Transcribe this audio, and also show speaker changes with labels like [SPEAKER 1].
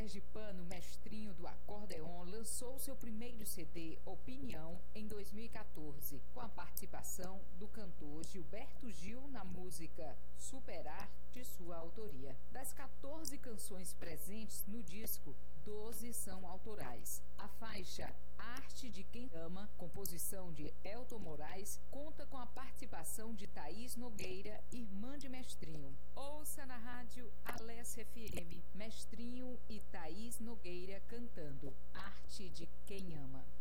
[SPEAKER 1] sergipano Mestrinho do Acordeon lançou seu primeiro CD, Opinião, em 2014, com a participação do cantor Gilberto Gil na música Superar, de sua autoria. Das 14 canções presentes no disco, 12 são autorais. A faixa Arte de Quem Ama, composição de Elton Moraes, conta com a participação de Thaís Nogueira, irmã de Mestrinho. Ouça na rádio Alesse FM, Mestrinho e Thaís Nogueira cantando Arte de Quem Ama.